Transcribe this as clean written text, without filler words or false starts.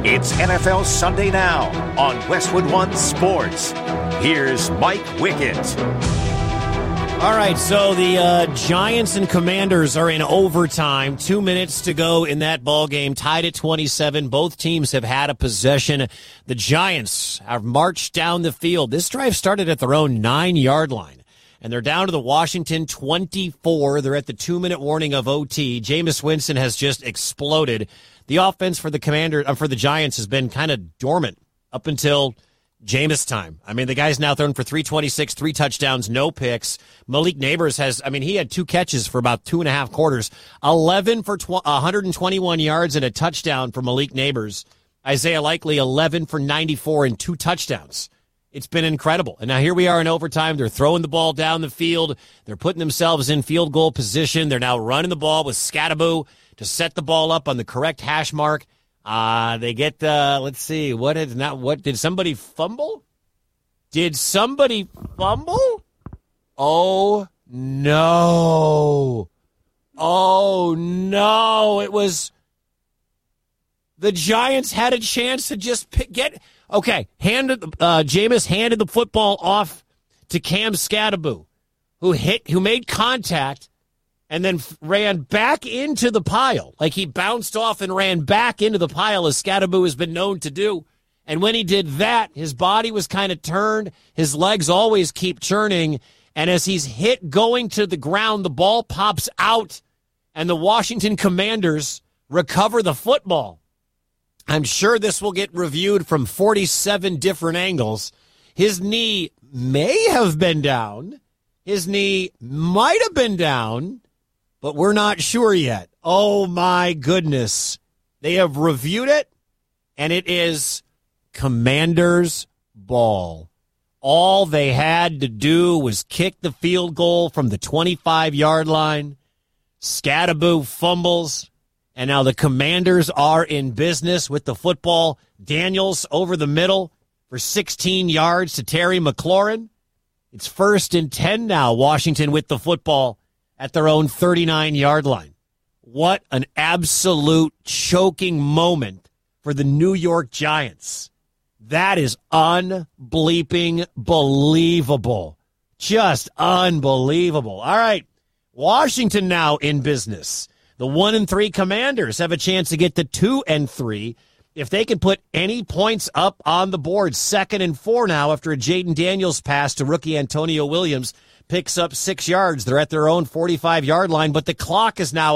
It's NFL Sunday Now on Westwood One Sports. Here's Mike Wickett. All right, so the Giants and Commanders are in overtime. 2 minutes to go in that ball game, tied at 27. Both teams have had a possession. The Giants have marched down the field. This drive started at their own 9-yard line, and they're down to the Washington 24. They're at the 2-minute warning of OT. Jameis Winston has just exploded. The offense for the Giants has been kind of dormant up until Jameis time. I mean, the guy's now thrown for 326, 3 touchdowns, no picks. Malik Nabers he had 2 catches for about 2.5 quarters. 11 for 121 yards and a touchdown for Malik Nabers. Isaiah Likely, 11 for 94 and 2 touchdowns. It's been incredible. And now here we are in overtime. They're throwing the ball down the field. They're putting themselves in field goal position. They're now running the ball with Scatterbo to set the ball up on the correct hash mark. They get, let's see, did somebody fumble? Did somebody fumble? Oh, no. Oh, no. It was, the Giants had a chance to just Jameis handed the football off to Cam Scatterbo, who made contact and then ran back into the pile. Like he bounced off and ran back into the pile, as Scatterbo has been known to do. And when he did that, his body was kind of turned. His legs always keep churning. And as he's hit going to the ground, the ball pops out, and the Washington Commanders recover the football. I'm sure this will get reviewed from 47 different angles. His knee may have been down. His knee might have been down, but we're not sure yet. Oh, my goodness. They have reviewed it, and it is Commanders' ball. All they had to do was kick the field goal from the 25-yard line. Scatterbo fumbles, and now the Commanders are in business with the football. Daniels over the middle for 16 yards to Terry McLaurin. It's 1st and 10 now, Washington with the football at their own 39-yard line. What an absolute choking moment for the New York Giants. That is unbleeping believable. Just unbelievable. All right, Washington now in business. The 1-3 Commanders have a chance to get to 2-3 if they can put any points up on the board. 2nd and 4 now after a Jaden Daniels pass to rookie Antonio Williams picks up 6 yards. They're at their own 45-yard line, but the clock is now